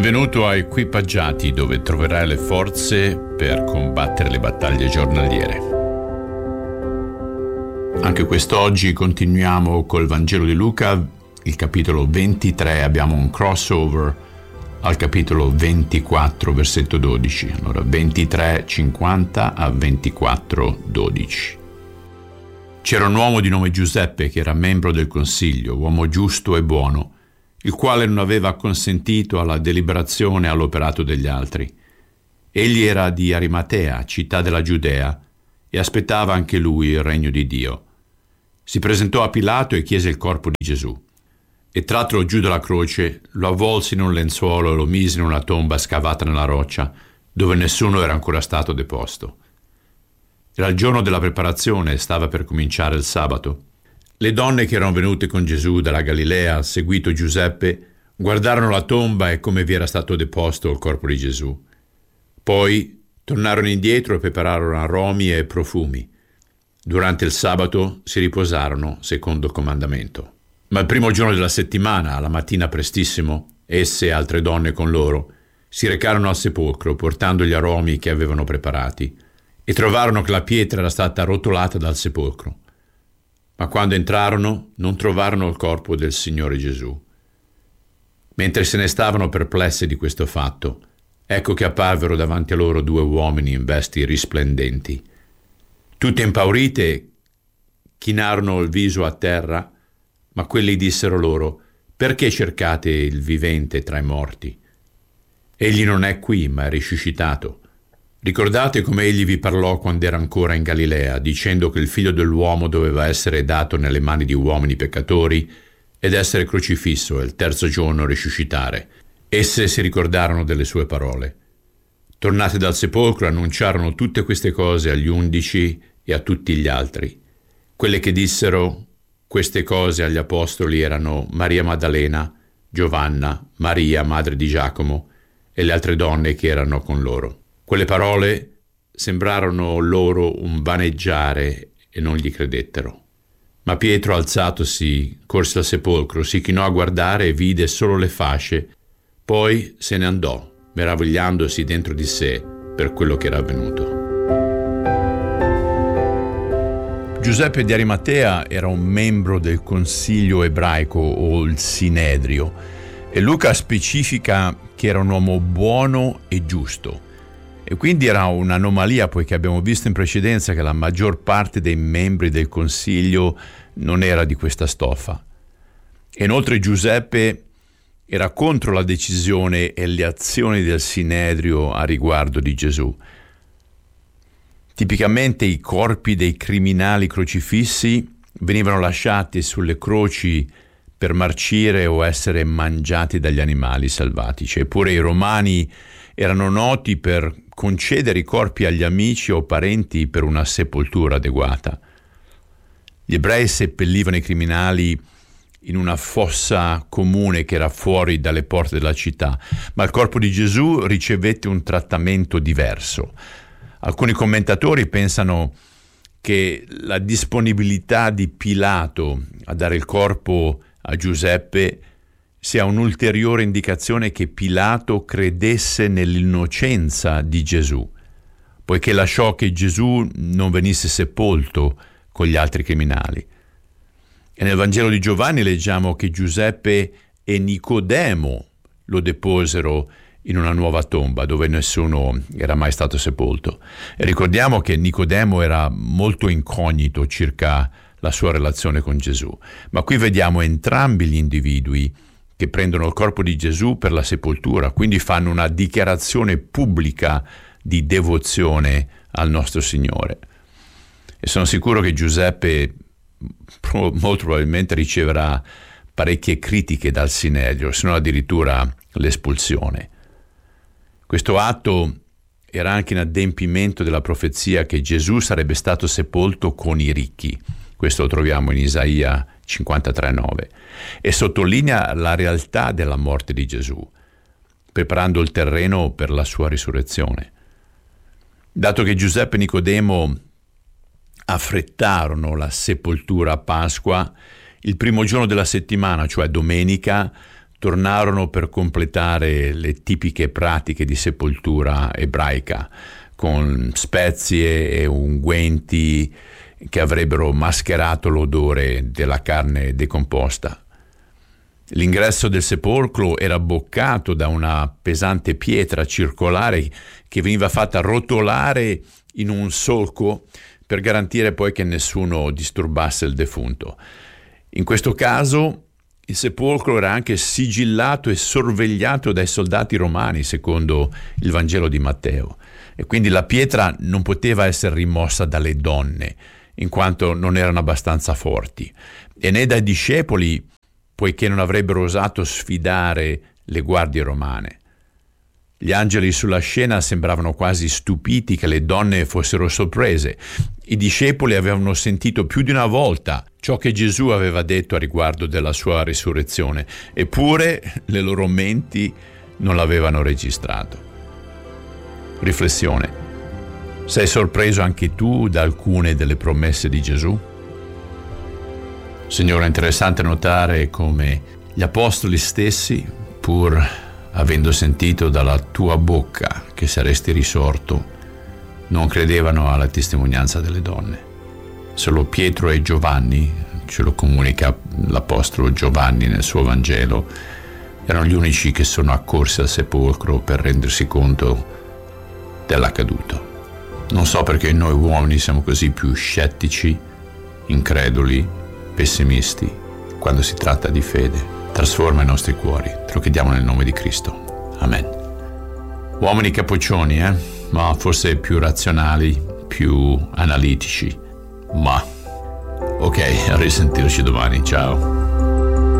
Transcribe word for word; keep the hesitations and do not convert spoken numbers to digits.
Benvenuto a Equipaggiati, dove troverai le forze per combattere le battaglie giornaliere. Anche quest'oggi continuiamo col Vangelo di Luca, il capitolo ventitré, abbiamo un crossover al capitolo ventiquattro, versetto dodici. Allora, ventitré cinquanta a ventiquattro dodici. C'era un uomo di nome Giuseppe che era membro del consiglio, uomo giusto e buono, il quale non aveva consentito alla deliberazione e all'operato degli altri. Egli era di Arimatea, città della Giudea, e aspettava anche lui il regno di Dio. Si presentò a Pilato e chiese il corpo di Gesù. E trattolo giù dalla croce, lo avvolse in un lenzuolo e lo mise in una tomba scavata nella roccia, dove nessuno era ancora stato deposto. Era il giorno della preparazione e stava per cominciare il sabato. Le donne che erano venute con Gesù dalla Galilea, seguito Giuseppe, guardarono la tomba e come vi era stato deposto il corpo di Gesù. Poi tornarono indietro e prepararono aromi e profumi. Durante il sabato si riposarono secondo il comandamento. Ma il primo giorno della settimana, alla mattina prestissimo, esse e altre donne con loro si recarono al sepolcro portando gli aromi che avevano preparati e trovarono che la pietra era stata rotolata dal sepolcro. Ma quando entrarono non trovarono il corpo del Signore Gesù. Mentre se ne stavano perplessi di questo fatto, ecco che apparvero davanti a loro due uomini in vesti risplendenti. Tutte impaurite chinarono il viso a terra, ma quelli dissero loro: «Perché cercate il vivente tra i morti? Egli non è qui, ma è risuscitato. Ricordate come egli vi parlò quando era ancora in Galilea, dicendo che il figlio dell'uomo doveva essere dato nelle mani di uomini peccatori ed essere crocifisso e il terzo giorno risuscitare. Esse si ricordarono delle sue parole. Tornate dal sepolcro, annunciarono tutte queste cose agli undici e a tutti gli altri. Quelle che dissero queste cose agli apostoli erano Maria Maddalena, Giovanna, Maria, madre di Giacomo, e le altre donne che erano con loro. Quelle parole sembrarono loro un vaneggiare e non gli credettero. Ma Pietro, alzatosi, corse al sepolcro, si chinò a guardare e vide solo le fasce, poi se ne andò, meravigliandosi dentro di sé per quello che era avvenuto. Giuseppe di Arimatea era un membro del consiglio ebraico o il Sinedrio, e Luca specifica che era un uomo buono e giusto. E quindi era un'anomalia, poiché abbiamo visto in precedenza che la maggior parte dei membri del Consiglio non era di questa stoffa. E inoltre Giuseppe era contro la decisione e le azioni del Sinedrio a riguardo di Gesù. Tipicamente i corpi dei criminali crocifissi venivano lasciati sulle croci per marcire o essere mangiati dagli animali selvatici. Eppure i romani erano noti per concedere i corpi agli amici o parenti per una sepoltura adeguata. Gli ebrei seppellivano i criminali in una fossa comune che era fuori dalle porte della città, ma il corpo di Gesù ricevette un trattamento diverso. Alcuni commentatori pensano che la disponibilità di Pilato a dare il corpo a Giuseppe sia un'ulteriore indicazione che Pilato credesse nell'innocenza di Gesù, poiché lasciò che Gesù non venisse sepolto con gli altri criminali. E nel Vangelo di Giovanni leggiamo che Giuseppe e Nicodemo lo deposero in una nuova tomba dove nessuno era mai stato sepolto. E ricordiamo che Nicodemo era molto incognito circa la sua relazione con Gesù, ma qui vediamo entrambi gli individui che prendono il corpo di Gesù per la sepoltura, quindi fanno una dichiarazione pubblica di devozione al nostro Signore. E sono sicuro che Giuseppe molto probabilmente riceverà parecchie critiche dal Sinedrio, se non addirittura l'espulsione. Questo atto era anche in adempimento della profezia che Gesù sarebbe stato sepolto con i ricchi. Questo lo troviamo in Isaia cinquantatré nove, e sottolinea la realtà della morte di Gesù, preparando il terreno per la sua risurrezione. Dato che Giuseppe e Nicodemo affrettarono la sepoltura a Pasqua, il primo giorno della settimana, cioè domenica, tornarono per completare le tipiche pratiche di sepoltura ebraica, con spezie e unguenti che avrebbero mascherato l'odore della carne decomposta. L'ingresso del sepolcro era boccato da una pesante pietra circolare che veniva fatta rotolare in un solco per garantire poi che nessuno disturbasse il defunto. In questo caso il sepolcro era anche sigillato e sorvegliato dai soldati romani, secondo il Vangelo di Matteo, e quindi la pietra non poteva essere rimossa dalle donne, in quanto non erano abbastanza forti, e né dai discepoli, poiché non avrebbero osato sfidare le guardie romane. Gli angeli sulla scena sembravano quasi stupiti che le donne fossero sorprese. I discepoli avevano sentito più di una volta ciò che Gesù aveva detto a riguardo della sua risurrezione, eppure le loro menti non l'avevano registrato. Riflessione: sei sorpreso anche tu da alcune delle promesse di Gesù? Signore, è interessante notare come gli apostoli stessi, pur avendo sentito dalla tua bocca che saresti risorto, non credevano alla testimonianza delle donne. Solo Pietro e Giovanni, ce lo comunica l'apostolo Giovanni nel suo Vangelo, erano gli unici che sono accorsi al sepolcro per rendersi conto dell'accaduto. Non so perché noi uomini siamo così più scettici, increduli, pessimisti quando si tratta di fede. Trasforma i nostri cuori, te lo chiediamo nel nome di Cristo. Amen. Uomini capoccioni, eh? Ma forse più razionali, più analitici. Ma ok, a risentirci domani. Ciao.